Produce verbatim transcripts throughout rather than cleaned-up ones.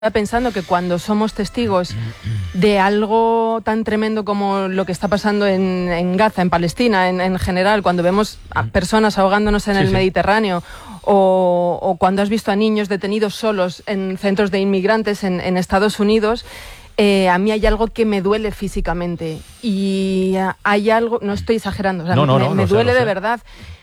Pensando que cuando somos testigos de algo tan tremendo como lo que está pasando en, en Gaza, en Palestina, en, en general, cuando vemos a personas ahogándonos en sí, el sí. Mediterráneo, o, o cuando has visto a niños detenidos solos en centros de inmigrantes en, en Estados Unidos, eh, a mí hay algo que me duele físicamente. Y hay algo, no estoy exagerando, o sea, no, no, me, no, me no duele sé, de sé. verdad.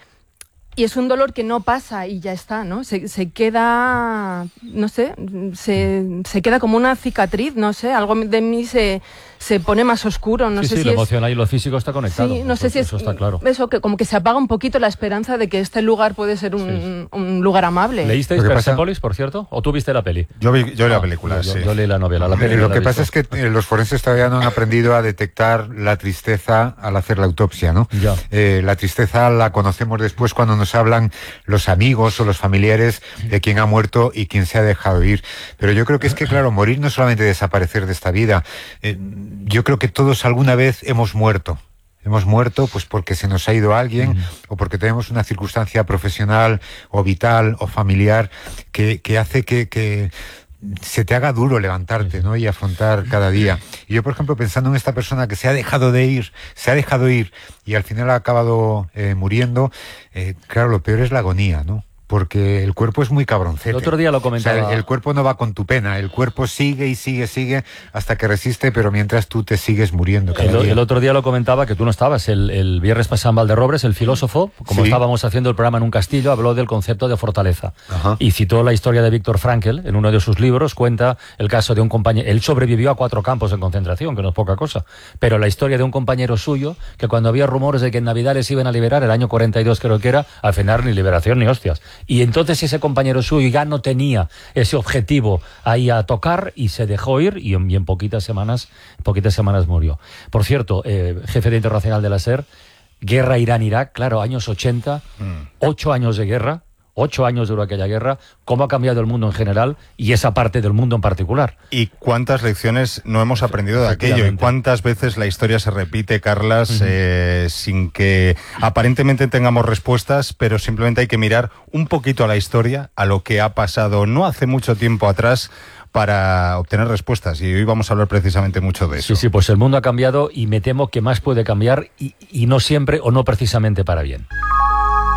Y es un dolor que no pasa y ya está, ¿no? Se, se queda, no sé, se, se queda como una cicatriz, no sé, algo de mí se, se pone más oscuro, no sí, sé sí, si lo es... emocional y lo físico está conectado. Sí, no eso, sé si es... Eso está claro. Eso, que como que se apaga un poquito la esperanza de que este lugar puede ser un, sí. un lugar amable. ¿Leísteis Persepolis, por cierto? ¿O tú viste la peli? Yo vi yo no, la película, yo, sí. Yo leí la novela, la peli Lo no que la pasa es que eh, los forenses todavía no han aprendido a detectar la tristeza al hacer la autopsia, ¿no? Ya. Eh, la tristeza la conocemos después cuando nos hablan los amigos o los familiares de quien ha muerto y quien se ha dejado ir. Pero yo creo que es que, claro, morir no es solamente desaparecer de esta vida. Eh, yo creo que todos alguna vez hemos muerto. Hemos muerto pues porque se nos ha ido alguien uh-huh. o porque tenemos una circunstancia profesional o vital o familiar que, que hace que... que se te haga duro levantarte, ¿no? Y afrontar cada día. Y yo, por ejemplo, pensando en esta persona que se ha dejado de ir, se ha dejado ir y al final ha acabado eh, muriendo, eh, claro, lo peor es la agonía, ¿no? Porque el cuerpo es muy cabroncete. El otro día lo comentaba. O sea, el, el cuerpo no va con tu pena, el cuerpo sigue y sigue, sigue hasta que resiste, pero mientras tú te sigues muriendo cada el, día. El otro día lo comentaba, que tú no estabas, el, el viernes pasado en Valderrobres, el filósofo, como sí. estábamos haciendo el programa en un castillo, habló del concepto de fortaleza. Ajá. Y citó la historia de Viktor Frankl, en uno de sus libros, cuenta el caso de un compañero, él sobrevivió a cuatro campos de concentración, que no es poca cosa, pero la historia de un compañero suyo, que cuando había rumores de que en Navidad les iban a liberar, el año cuarenta y dos creo que era, al final ni liberación ni hostias. Y entonces ese compañero suyo ya no tenía ese objetivo ahí a tocar y se dejó ir y en, y en poquitas semanas poquitas semanas murió. Por cierto, eh, jefe de internacional de la SER, guerra Irán-Irak, claro, años ochenta, mm. ocho años de guerra, ocho años duró aquella guerra, cómo ha cambiado el mundo en general y esa parte del mundo en particular. Y cuántas lecciones no hemos aprendido de aquello y cuántas veces la historia se repite, Carlas, uh-huh. eh, sin que aparentemente tengamos respuestas, pero simplemente hay que mirar un poquito a la historia, a lo que ha pasado no hace mucho tiempo atrás, para obtener respuestas, y hoy vamos a hablar precisamente mucho de eso. Sí, sí, pues el mundo ha cambiado y me temo que más puede cambiar y, y no siempre o no precisamente para bien.